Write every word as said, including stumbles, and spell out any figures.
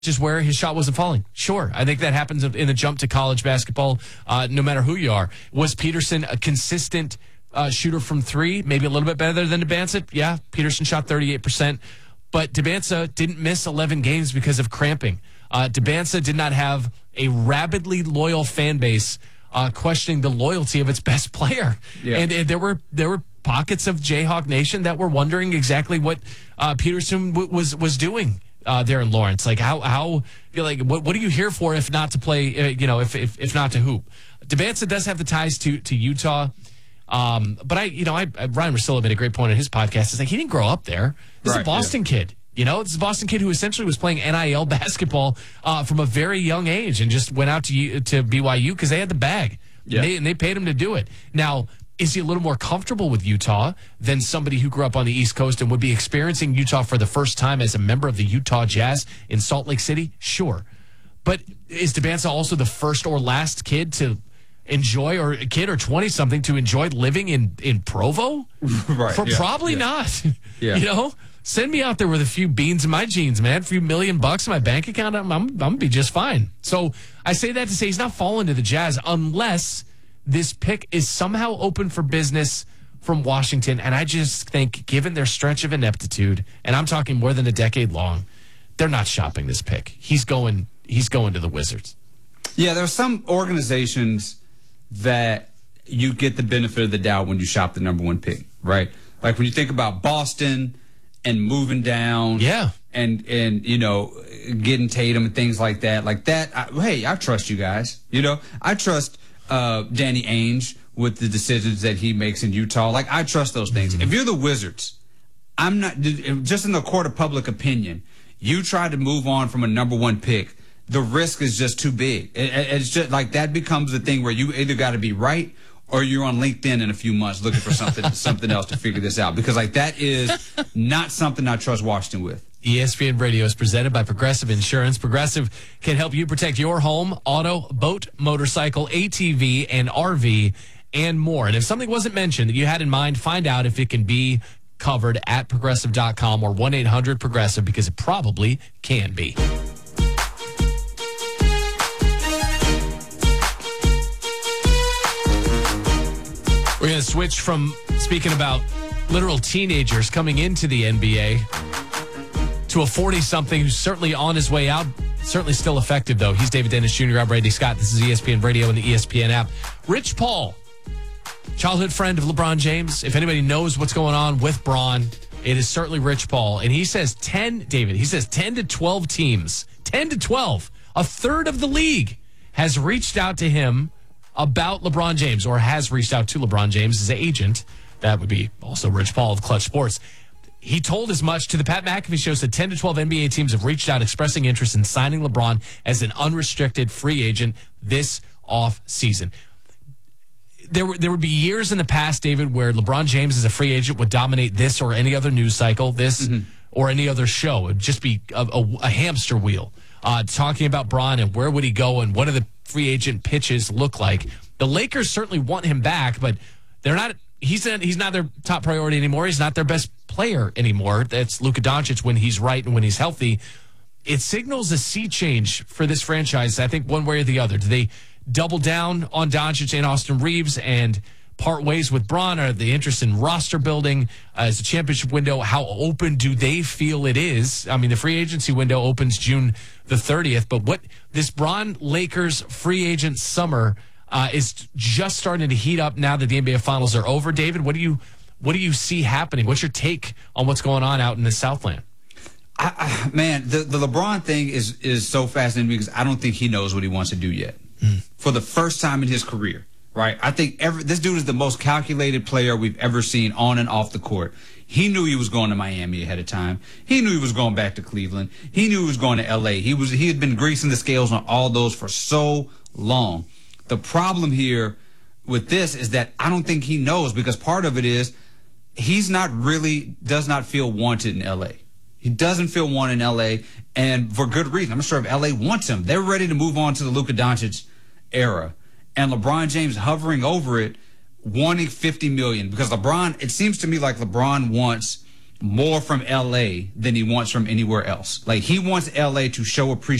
just where his shot wasn't falling. Sure, I think that happens in the jump to college basketball, uh, no matter who you are. Was Peterson a consistent uh, shooter from three? Maybe a little bit better than Debanza? Yeah, Peterson shot thirty-eight percent. But Debanza didn't miss eleven games because of cramping. Uh, Debanza did not have a rabidly loyal fan base uh, questioning the loyalty of its best player. Yeah. And, and there were there were pockets of Jayhawk Nation that were wondering exactly what uh, Peterson w- was was doing uh, there in Lawrence. Like how how you're like what what are you here for if not to play? Uh, you know, if, if if not to hoop. Debanza does have the ties to to Utah. Um, but I, you know, I, I Ryan Russillo made a great point in his podcast. It's like he didn't grow up there. This right, is a Boston yeah. kid. You know, this is a Boston kid who essentially was playing N I L basketball uh, from a very young age and just went out to to B Y U because they had the bag. Yeah. And, they, and they paid him to do it. Now, is he a little more comfortable with Utah than somebody who grew up on the East Coast and would be experiencing Utah for the first time as a member of the Utah Jazz in Salt Lake City? Sure. But is Debanza also the first or last kid to enjoy, or a kid or twenty-something to enjoy living in, in Provo? Right. For yeah, probably yeah. not. Yeah. You know? Send me out there with a few beans in my jeans, man. A few million bucks in my bank account, I'm, I'm, I'm going to be just fine. So I say that to say he's not falling to the Jazz unless this pick is somehow open for business from Washington. And I just think, given their stretch of ineptitude, and I'm talking more than a decade long, they're not shopping this pick. He's going, he's going to the Wizards. Yeah, there are some organizations that you get the benefit of the doubt when you shop the number one pick, right? Like when you think about Boston and moving down, yeah, and and you know getting Tatum and things like that, like that. I, hey, I trust you guys. You know, I trust uh, Danny Ainge with the decisions that he makes in Utah. Like I trust those things. Mm-hmm. If you're the Wizards, I'm not just in the court of public opinion. You try to move on from a number one pick. The risk is just too big. It, it's just like that becomes the thing where you either got to be right or you're on LinkedIn in a few months looking for something something else to figure this out. Because like that is not something I trust Washington with. E S P N Radio is presented by Progressive Insurance. Progressive can help you protect your home, auto, boat, motorcycle, A T V, and R V, and more. And if something wasn't mentioned that you had in mind, find out if it can be covered at progressive dot com or one eight hundred progressive, because it probably can be. We're going to switch from speaking about literal teenagers coming into the N B A to a forty-something who's certainly on his way out, certainly still effective, though. He's David Dennis Junior I'm Randy Scott. This is E S P N Radio and the E S P N app. Rich Paul, childhood friend of LeBron James. If anybody knows what's going on with Bron, it is certainly Rich Paul. And he says ten, David, he says ten to twelve teams, ten to twelve, a third of the league has reached out to him about LeBron James, or has reached out to LeBron James as agent. That would be also Rich Paul of Clutch Sports. He told as much to the Pat McAfee show that ten to twelve N B A teams have reached out expressing interest in signing LeBron as an unrestricted free agent this off season. There, were, there would be years in the past, David, where LeBron James as a free agent would dominate this or any other news cycle, this mm-hmm. or any other show. It would just be a, a, a hamster wheel uh, talking about Bron and where would he go and what are the free agent pitches look like. The Lakers certainly want him back, but they're not. He's not, he's not their top priority anymore. He's not their best player anymore. That's Luka Doncic when he's right and when he's healthy. It signals a sea change for this franchise, I think, one way or the other. Do they double down on Doncic and Austin Reeves and part ways with Bron? Are they interested in roster building uh, as a championship window? How open do they feel it is? I mean, the free agency window opens June the thirtieth, but what this Bron Lakers free agent summer uh, is just starting to heat up now that the N B A Finals are over. David, what do you what do you see happening? What's your take on what's going on out in the Southland? I, I, man, the, the LeBron thing is is so fascinating because I don't think he knows what he wants to do yet. Mm. For the first time in his career, right? I think every, this dude is the most calculated player we've ever seen on and off the court. He knew he was going to Miami ahead of time. He knew he was going back to Cleveland. He knew he was going to L A. He was he had been greasing the scales on all those for so long. The problem here with this is that I don't think he knows, because part of it is he's not really does not feel wanted in L A. He doesn't feel wanted in L A, and for good reason. I'm not sure if L A wants him. They're ready to move on to the Luka Doncic era, and LeBron James hovering over it, wanting fifty million dollars, because LeBron, it seems to me like LeBron wants more from L A than he wants from anywhere else. Like, he wants L A to show appreciation